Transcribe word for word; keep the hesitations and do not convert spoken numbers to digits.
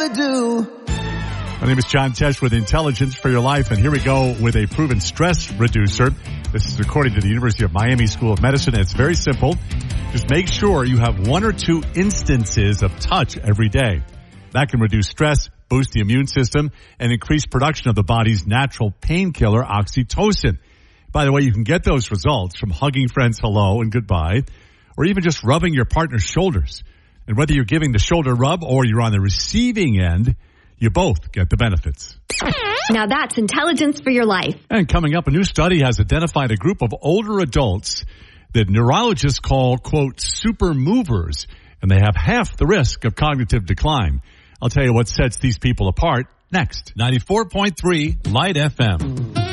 to do. My name is John Tesh with Intelligence for Your Life, and here we go with a proven stress reducer. This is according to the University of Miami School of Medicine, and it's very simple. Just make sure you have one or two instances of touch every day. That can reduce stress, boost the immune system, and increase production of the body's natural painkiller, oxytocin. By the way, you can get those results from hugging friends hello and goodbye, or even just rubbing your partner's shoulders. And whether you're giving the shoulder rub or you're on the receiving end, you both get the benefits. Now that's Intelligence for Your Life. And coming up, a new study has identified a group of older adults that neurologists call, quote, super movers, and they have half the risk of cognitive decline. I'll tell you what sets these people apart next. ninety-four point three Light F M.